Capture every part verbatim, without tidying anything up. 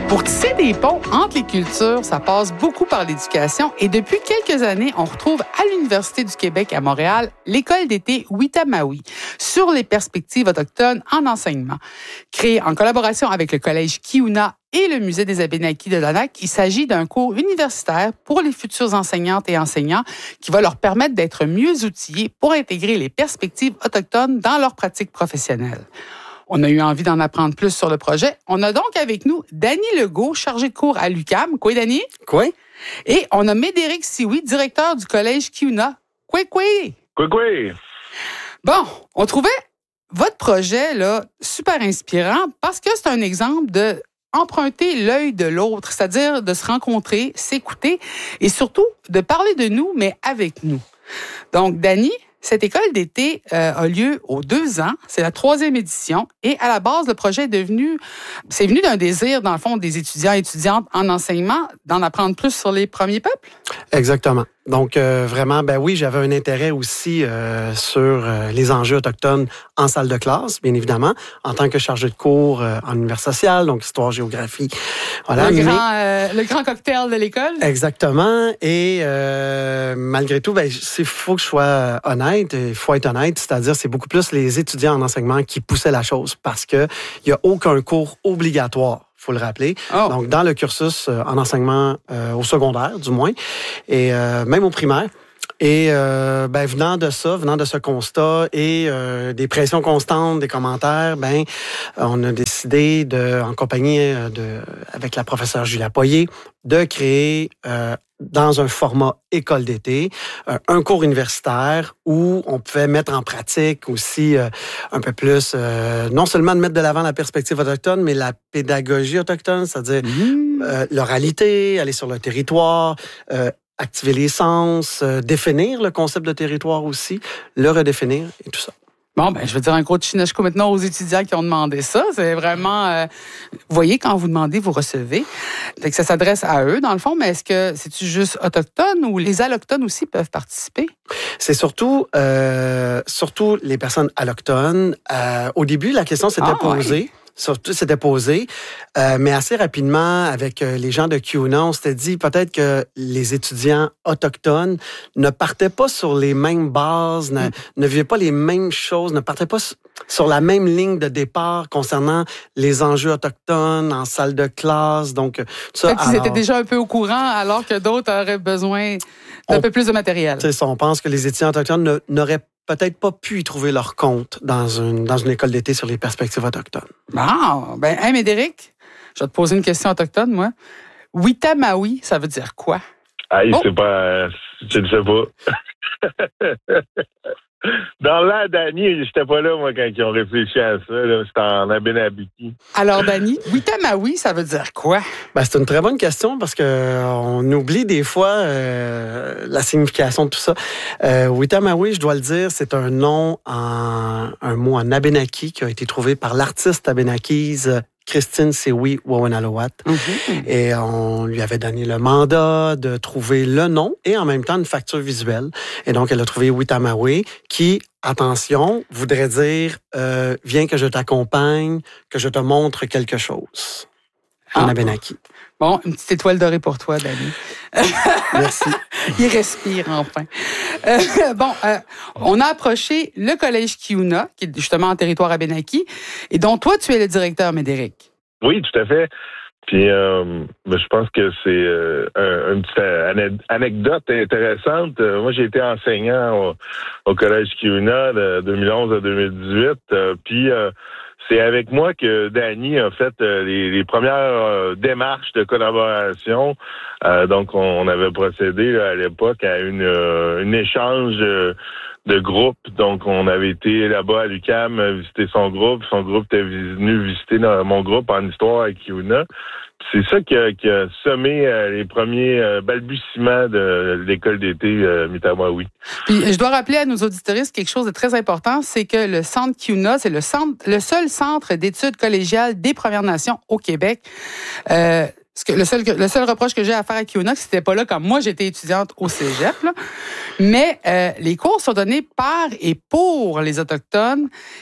Pour tisser des ponts entre les cultures, ça passe beaucoup par l'éducation et depuis quelques années, on retrouve à l'Université du Québec à Montréal l'école d'été Witamawi sur les perspectives autochtones en enseignement. Créée en collaboration avec le Collège Kiuna et le Musée des Abénaquis de Danak, il s'agit d'un cours universitaire pour les futurs enseignantes et enseignants qui va leur permettre d'être mieux outillés pour intégrer les perspectives autochtones dans leur pratique professionnelle. On a eu envie d'en apprendre plus sur le projet. On a donc avec nous Dany Legault, chargé de cours à l'U Q A M. Quoi, Dany? Quoi? Et on a Médéric Sioui, directeur du Collège Kiuna. Quoi, quoi? Quoi, quoi? Bon, on trouvait votre projet là super inspirant parce que c'est un exemple de emprunter l'œil de l'autre, c'est-à-dire de se rencontrer, s'écouter et surtout de parler de nous, mais avec nous. Donc, Dany, cette école d'été euh, a lieu aux deux ans. C'est la troisième édition. Et à la base, le projet est devenu, c'est venu d'un désir, dans le fond, des étudiants et étudiantes en enseignement, d'en apprendre plus sur les premiers peuples. Exactement. Donc, euh, vraiment, ben oui, j'avais un intérêt aussi euh, sur euh, les enjeux autochtones en salle de classe, bien évidemment, en tant que chargé de cours euh, en univers social, donc histoire, géographie. Voilà. Le, Mais, grand, euh, le grand cocktail de l'école. Exactement. Et euh, malgré tout, ben, il faut que je sois honnête, il faut être honnête, c'est-à-dire c'est beaucoup plus les étudiants en enseignement qui poussaient la chose parce que il y a aucun cours obligatoire. Faut le rappeler. Oh. Donc, dans le cursus euh, en enseignement euh, au secondaire, du moins, et euh, même au primaire. Et euh, ben, venant de ça, venant de ce constat et euh, des pressions constantes, des commentaires, ben, on a décidé de, en compagnie de, avec la professeure Julia Poirier, de créer euh, dans un format école d'été, euh, un cours universitaire où on pouvait mettre en pratique aussi euh, un peu plus, euh, non seulement de mettre de l'avant la perspective autochtone, mais la pédagogie autochtone, c'est-à-dire mmh. euh, l'oralité, aller sur le territoire, euh, activer les sens, euh, définir le concept de territoire aussi, le redéfinir et tout ça. Bon, ben, je veux dire un gros chinachko maintenant aux étudiants qui ont demandé ça. C'est vraiment, euh, vous voyez, quand vous demandez, vous recevez. Fait que ça s'adresse à eux, dans le fond, mais est-ce que c'est-tu juste autochtone ou les allochtones aussi peuvent participer? C'est surtout, euh, surtout les personnes allochtones. Euh, au début, la question s'était ah, posée. Ouais. Surtout, c'était posé, euh, mais assez rapidement, avec euh, les gens de Kiuna, on s'était dit peut-être que les étudiants autochtones ne partaient pas sur les mêmes bases, ne, mm. ne vivaient pas les mêmes choses, ne partaient pas sur la même ligne de départ concernant les enjeux autochtones en salle de classe. Donc, ça, ils étaient déjà un peu au courant, alors que d'autres auraient besoin d'un on, peu plus de matériel. C'est ça, on pense que les étudiants autochtones ne, n'auraient peut-être pas pu y trouver leur compte dans une, dans une école d'été sur les perspectives autochtones. Bon, ben, hey, Médéric, je vais te poser une question autochtone, moi. Witamawi, ça veut dire quoi? Ah, oh. c'est pas... Je ne sais pas. Dans l'air, Dany, j'étais pas là, moi, quand ils ont réfléchi à ça. Là, c'était en Abénaquis. Alors, Dany, Witamawi, ça veut dire quoi? Ben, c'est une très bonne question parce que on oublie des fois euh, la signification de tout ça. Euh, Witamawi, je dois le dire, c'est un nom, en, un mot en Abénaki qui a été trouvé par l'artiste abénakise Christine Sioui Wawanalowat. Mm-hmm. Et on lui avait donné le mandat de trouver le nom et en même temps une facture visuelle. Et donc, elle a trouvé Witamawi qui, attention, voudrait dire euh, « Viens que je t'accompagne, que je te montre quelque chose » en ah. Abénaki. Bon, une petite étoile dorée pour toi, Dany. Merci. Il respire enfin. Euh, bon, euh, on a approché le Collège Kiuna, qui est justement en territoire abénaki, et dont toi, tu es le directeur, Médéric. Oui, tout à fait. Puis, euh, ben, je pense que c'est euh, un, une petite anecdote intéressante. Euh, moi, j'ai été enseignant au, au Collège Kiuna de deux mille onze à deux mille dix-huit. Euh, puis, euh, c'est avec moi que Dany a fait euh, les, les premières euh, démarches de collaboration. Euh, donc, on, on avait procédé là, à l'époque à une, euh, une échange euh, de groupe. Donc, on avait été là-bas à l'U Q A M visiter son groupe. Son groupe était venu visiter mon groupe en histoire à Kiuna. C'est ça qui a, qui a semé euh, les premiers euh, balbutiements de l'école d'été euh, Witamawi. Puis je dois rappeler à nos auditoristes quelque chose de très important, c'est que le centre Kiuna, c'est le centre, le seul centre d'études collégiales des Premières Nations au Québec. Euh, le seul, le seul reproche que j'ai à faire à Kiuna, c'était pas là quand moi j'étais étudiante au cégep, là. Mais euh, les cours sont donnés par et pour les Autochtones.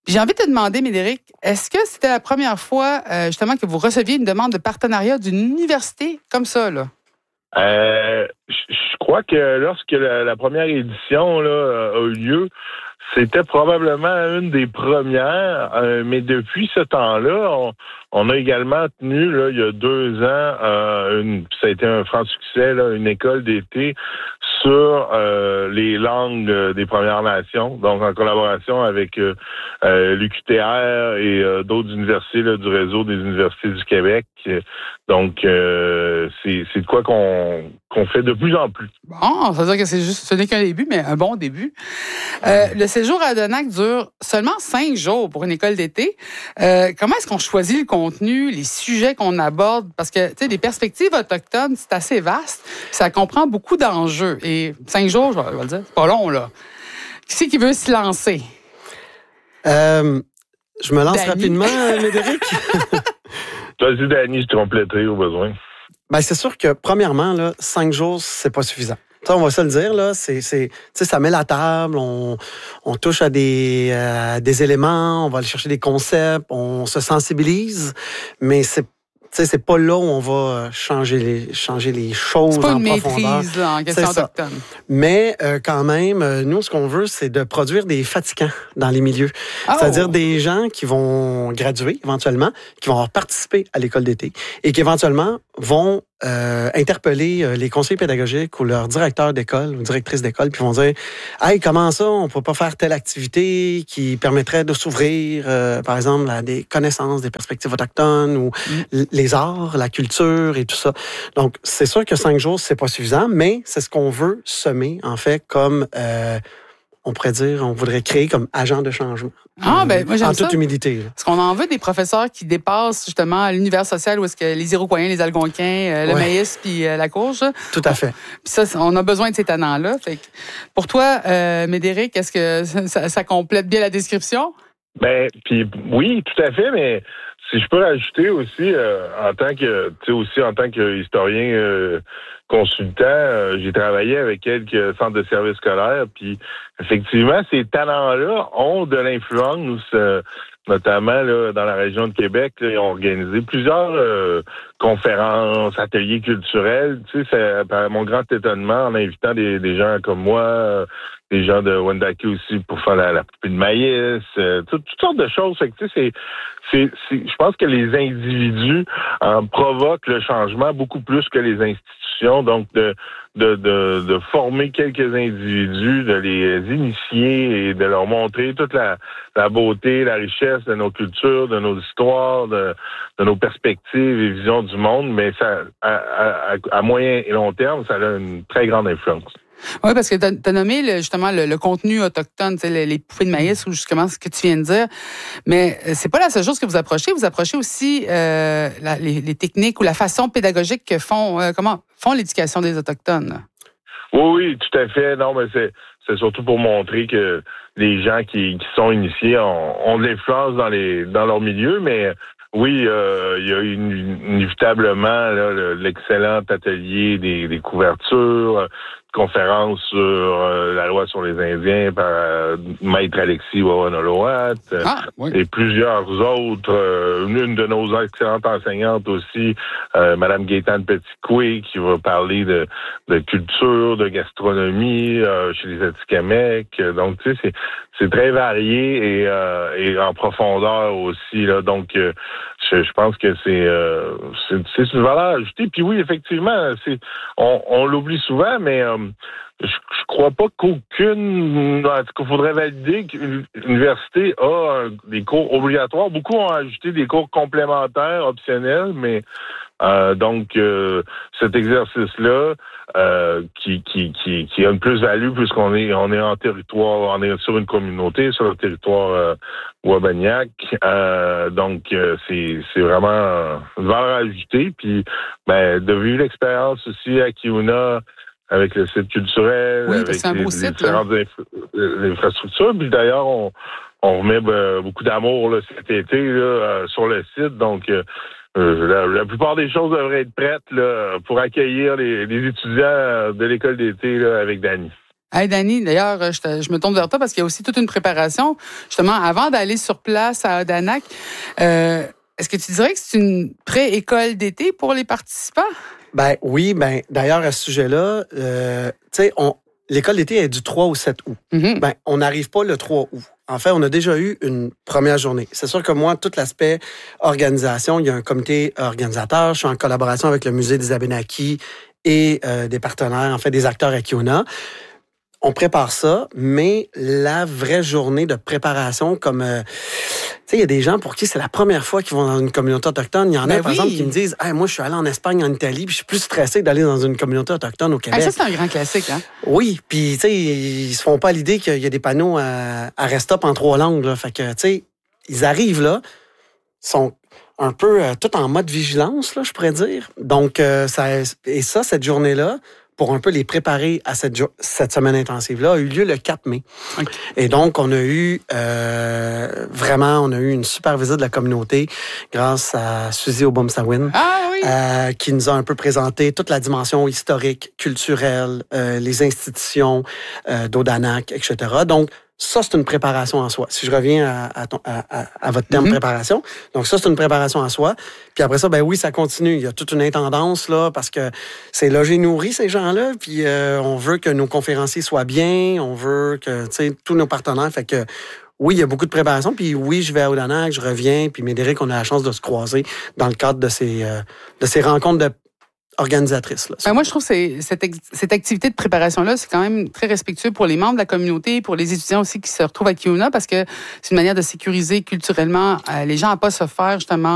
Puis j'ai envie de te demander, Médéric, est-ce que c'était la première fois, euh, justement, que vous receviez une demande de partenariat d'une université comme ça, là? Euh, je crois que lorsque la, la première édition là, a eu lieu, c'était probablement une des premières, euh, mais depuis ce temps-là, on, on a également tenu, là, il y a deux ans, euh, une, ça a été un franc succès, là, une école d'été sur euh, les langues euh, des Premières Nations, donc en collaboration avec euh, euh, l'U Q T R et euh, d'autres universités là, du réseau des universités du Québec. Donc, euh, c'est, c'est de quoi qu'on, qu'on fait de plus en plus. Bon, ça veut dire que c'est juste, ce n'est qu'un début, mais un bon début. Euh, le séjour à Adonac dure seulement cinq jours pour une école d'été. Euh, comment est-ce qu'on choisit le contenu, les sujets qu'on aborde? Parce que, tu sais, les perspectives autochtones, c'est assez vaste. Ça comprend beaucoup d'enjeux. Et cinq jours, je vais le dire, c'est pas long, là. Qui c'est qui veut se lancer? Euh, je me lance Dany. rapidement, Médéric. Vas-y, Dany, je te compléterai au besoin. Ben, c'est sûr que, premièrement, là, cinq jours, c'est pas suffisant. Ça, on va se le dire, là, c'est, c'est, tu sais, ça met la table, on, on touche à des, euh, des éléments, on va aller chercher des concepts, on se sensibilise, mais c'est, tu sais, c'est pas là où on va changer les, changer les choses C'est pas en une profondeur. maîtrise là, en question C'est ça. autochtone. Mais euh, quand même, euh, nous, ce qu'on veut, c'est de produire des fatigants dans les milieux. Oh! C'est-à-dire des gens qui vont graduer éventuellement, qui vont avoir participé à l'école d'été et qui éventuellement vont euh, interpeller euh, les conseillers pédagogiques ou leurs directeurs d'école ou directrices d'école, puis vont dire « Hey, comment ça, on peut pas faire telle activité qui permettrait de s'ouvrir, euh, par exemple, à des connaissances, des perspectives autochtones ou Mm. les arts, la culture et tout ça. » Donc, c'est sûr que cinq jours, c'est pas suffisant, mais c'est ce qu'on veut semer, en fait, comme, euh, on pourrait dire, on voudrait créer comme agent de changement. Ah, ben, moi, j'aime En ça. toute humilité. Là. Parce qu'on en veut des professeurs qui dépassent justement l'univers social où est-ce que les Iroquois, les Algonquins, euh, le Ouais. maïs puis euh, la courge. là. Tout à fait. Puis ça, on a besoin de ces talents-là. Fait que pour toi, euh, Médéric, est-ce que ça, ça, ça complète bien la description? Ben, puis oui, tout à fait, mais si je peux rajouter aussi, euh, en tant que, tu sais, aussi en tant qu'historien euh, consultant, euh, j'ai travaillé avec quelques centres de services scolaires, puis effectivement, ces talents-là ont de l'influence, euh, notamment là, dans la région de Québec. Là, ils ont organisé plusieurs euh, conférences, ateliers culturels. Tu sais, c'est, à mon grand étonnement, en invitant des, des gens comme moi, euh, des gens de Wendake aussi pour faire la, la poupée de maïs, euh, tout, toutes sortes de choses. Fait que, tu sais, c'est, c'est, c'est, je pense que les individus euh, provoquent le changement beaucoup plus que les institutions. Donc, de, de, de, de former quelques individus, de les initier et de leur montrer toute la, la beauté, la richesse de nos cultures, de nos histoires, de, de nos perspectives et visions du monde, mais ça, à, à, à moyen et long terme, ça a une très grande influence. Oui, parce que tu as nommé le, justement le, le contenu autochtone, les, les poupées de maïs ou justement ce que tu viens de dire. Mais c'est pas la seule chose que vous approchez. Vous approchez aussi euh, la, les, les techniques ou la façon pédagogique que font, euh, comment, font l'éducation des Autochtones. Oui, oui, tout à fait. Non, mais c'est, c'est surtout pour montrer que les gens qui, qui sont initiés ont, ont de l'influence dans les dans leur milieu, mais oui, euh, il y a une, inévitablement là, le, l'excellent atelier des, des couvertures, conférence sur euh, la loi sur les Indiens par euh, Maître Alexis Wawanoloat, Ah, oui. et plusieurs autres. Euh, une de nos excellentes enseignantes aussi, euh, Madame Gaétane Petit-Coué, qui va parler de, de culture, de gastronomie euh, chez les Atikamekw. Donc, tu sais, c'est, c'est très varié et, euh, et en profondeur aussi. Là. Donc, euh, je, je pense que c'est, euh, c'est, c'est une valeur ajoutée. Puis oui, effectivement, c'est, on, on l'oublie souvent, mais euh, je, je crois pas qu'aucune, en tout cas, faudrait valider qu'une université a des cours obligatoires. Beaucoup ont ajouté des cours complémentaires, optionnels, mais euh, donc euh, cet exercice-là euh, qui, qui, qui, qui a une plus-value puisqu'on est on est en territoire, on est sur une communauté, sur le territoire euh, Wabaniak. Euh, donc euh, c'est, c'est vraiment une valeur ajoutée. Puis ben, de vivre l'expérience aussi à Kiuna avec le site culturel, oui, avec c'est un beau les, site, les différentes infra- infrastructures. Puis d'ailleurs, on, on remet ben, beaucoup d'amour là, cet été là, euh, sur le site. Donc, euh, la, la plupart des choses devraient être prêtes là, pour accueillir les, les étudiants de l'école d'été là, avec Dany. Hey, Dani, d'ailleurs, je, te, je me tourne vers toi parce qu'il y a aussi toute une préparation, justement, avant d'aller sur place à Odanak. Euh, est-ce que tu dirais que c'est une pré-école d'été pour les participants? Ben oui, ben d'ailleurs, à ce sujet-là, euh, tu sais, on, l'école d'été est du trois au sept août. Mm-hmm. Ben, on n'arrive pas le trois août. En fait, on a déjà eu une première journée. C'est sûr que moi, tout l'aspect organisation, il y a un comité organisateur. Je suis en collaboration avec le musée des Abénaquis et euh, des partenaires, en fait, des acteurs à Kiona. On prépare ça, mais la vraie journée de préparation, comme... Euh, tu sais, il y a des gens pour qui c'est la première fois qu'ils vont dans une communauté autochtone. Il y en ben a, par oui. exemple, qui me disent hey, « Moi, je suis allé en Espagne, en Italie, puis je suis plus stressé d'aller dans une communauté autochtone au Québec. Hey, » Ça, c'est un grand classique, hein? Oui, puis, tu sais, ils se font pas l'idée qu'il y a des panneaux à, à rest-up en trois langues, là. Fait que, tu sais, ils arrivent là, sont un peu euh, tout en mode vigilance, là, je pourrais dire. Donc, euh, ça, et ça, cette journée-là, pour un peu les préparer à cette, jo- cette semaine intensive-là, a eu lieu le quatre mai. Okay. Et donc, on a eu euh, vraiment, on a eu une super visite de la communauté grâce à Suzy Obomsawin, ah, oui. euh, qui nous a un peu présenté toute la dimension historique, culturelle, euh, les institutions euh, d'Odanak, et cetera. Donc, ça, c'est une préparation en soi. Si je reviens à, à, ton, à, à votre terme mm-hmm. préparation, donc ça, c'est une préparation en soi. Puis après ça, ben oui, ça continue. Il y a toute une intendance, là, parce que c'est logé nourri, ces gens-là. Puis euh, on veut que nos conférenciers soient bien. On veut que, tu sais, tous nos partenaires. Fait que, oui, il y a beaucoup de préparation. Puis oui, je vais à Odanak, je reviens. Puis Médéric, on a la chance de se croiser dans le cadre de ces, euh, de ces rencontres de organisatrice. Là, ben moi, je trouve que c'est, cette, cette activité de préparation-là, c'est quand même très respectueux pour les membres de la communauté, pour les étudiants aussi qui se retrouvent à Kiona, parce que c'est une manière de sécuriser culturellement euh, les gens à pas se faire justement